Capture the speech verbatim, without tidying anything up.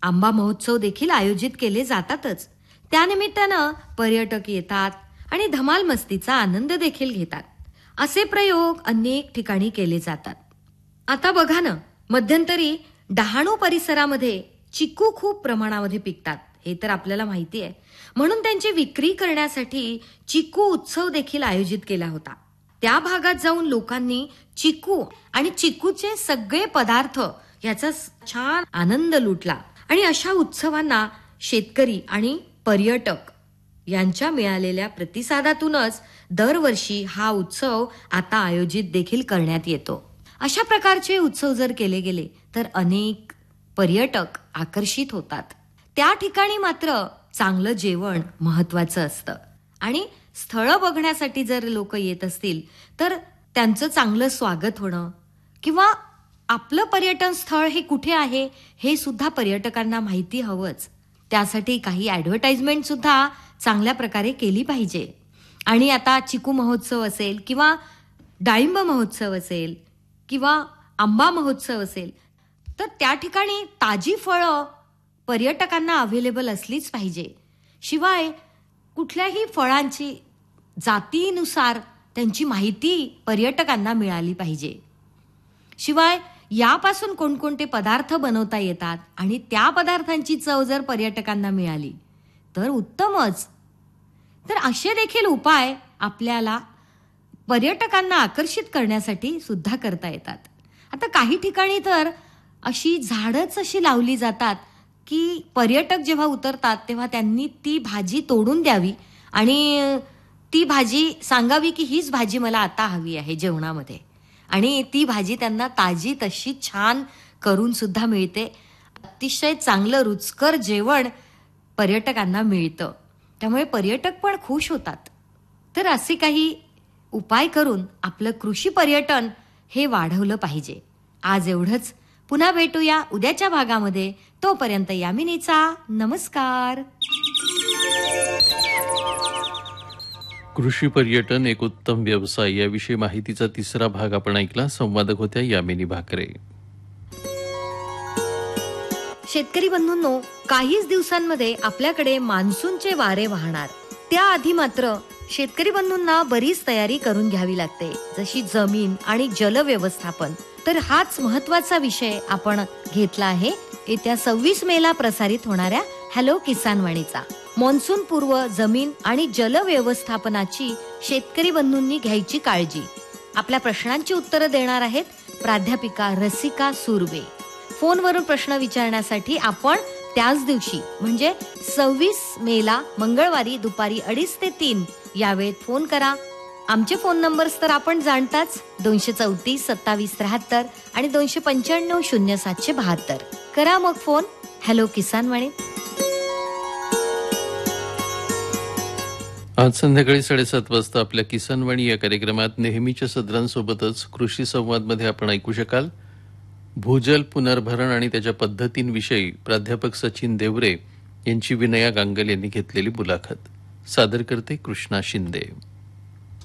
आंबा महोत्सव देखील आयोजित केले जातातच. त्यानिमित्तानं पर्यटक येतात आणि धमाल मस्तीचा आनंद देखील घेतात. असे प्रयोग अनेक ठिकाणी केले जातात. आता बघा ना, मध्यंतरी डहाणू परिसरामध्ये चिकू खूप प्रमाणामध्ये पिकतात, हे तर आपल्याला माहिती आहे. म्हणून त्यांची विक्री करण्यासाठी चिकू उत्सव देखील आयोजित केला होता. त्या भागात जाऊन लोकांनी चिकू आणि चिकूचे सगळे पदार्थ याचा छान आनंद लुटला. आणि अशा उत्सवांना शेतकरी आणि पर्यटक यांच्या मिळालेल्या प्रतिसादातूनच दरवर्षी हा उत्सव आता आयोजित देखील करण्यात येतो. अशा प्रकारचे उत्सव जर केले गेले तर अनेक पर्यटक आकर्षित होतात. त्या ठिकाणी मात्र चांगलं जेवण महत्वाचं असतं आणि स्थळं बघण्यासाठी जर लोक येत असतील तर त्यांचं चांगलं स्वागत होणं किंवा आपलं पर्यटन स्थळ हे कुठे आहे हे सुद्धा पर्यटकांना माहिती हवंच. त्यासाठी काही ॲडव्हर्टाइजमेंट सुद्धा चांगल्या प्रकारे केली पाहिजे. आणि आता चिकू महोत्सव असेल किंवा डाळिंब महोत्सव असेल किंवा आंबा महोत्सव असेल तर त्या ठिकाणी ताजी फळं पर्यटकांना अवेलेबल असलीच पाहिजे. शिवाय कुठल्याही फळांची जातीनुसार त्यांची माहिती पर्यटकांना मिळाली पाहिजे. शिवाय यापासून कोणकोणते पदार्थ बनवता येतात आणि त्या पदार्थांची चव जर पर्यटकांना मिळाली तर उत्तमच. तर असे देखील उपाय आपल्याला पर्यटकांना आकर्षित करण्यासाठी सुद्धा करता येतात. आता काही ठिकाणी तर अशी झाडच अशी लावली जातात की पर्यटक जेव्हा उतरतात तेव्हा त्यांनी ती भाजी तोडून द्यावी आणि ती भाजी सांगावी की हीच भाजी मला आता हवी आहे जेवणामध्ये. आणि ती भाजी त्यांना ताजी तशी छान करून सुद्धा मिळते. अतिशय चांगलं रुचकर जेवण पर्यटकांना मिळतं. त्यामुळे पर्यटक पण खुश होतात. तर असे काही उपाय करून आपलं कृषी पर्यटन हे वाढवलं पाहिजे. आज एवढंच. पुन्हा भेटूया उद्याच्या भागामध्ये. तोपर्यंत यामिनीचा नमस्कार. कृषी पर्यटन एक उत्तम व्यवसाय याविषयी माहितीचा तिसरा भाग आपण ऐकला. संवादक होत्या यामिनी भाकरे. शेतकरी बंधूंनो, काहीच दिवसांमध्ये आपल्याकडे मान्सूनचे वारे वाहणार. त्याआधी मात्र शेतकरी बंधूंना बरीच तयारी करून घ्यावी लागते, जशी जमीन आणि जल व्यवस्थापन. तर हाच महत्वाचा विषय आपण घेतला आहे येत्या सव्वीस मेला प्रसारित होणाऱ्या हॅलो किसान वाणीचा. मान्सून पूर्व जमीन आणि जल व्यवस्थापनाची शेतकरी बंधूंनी घ्यायची काळजी. आपल्या प्रश्नांची उत्तरं देणार आहेत प्राध्यापिका रसिका सुर्वे. फोनवरून प्रश्न विचारण्यासाठी आपण त्याच दिवशी म्हणजे सव्वीस मेला मंगळवारी दुपारी अडीच ते तीन या वेळेत फोन करा. आमचे फोन नंबर्स तर आपण जाणताच, दोनशे चौतीस सत्तावीस त्र्याहत्तर आणि दोनशे पंच्याण्णव शून्य सातशे बहात्तर. करा मग फोन. हॅलो किसान वाणी. आज संध्याकाळी साडेसात वाजता आपल्या किसानवाणी या कार्यक्रमात नेहमीच्या सदरांसोबतच कृषी संवाद मध्ये आपण ऐकू शकाल भूजल पुनर्भरण आणि त्याच्या पद्धतींविषयी प्राध्यापक सचिन देवरे यांची विनया गांगल यांनी घेतलेली मुलाखत. सादर करते कृष्णा शिंदे.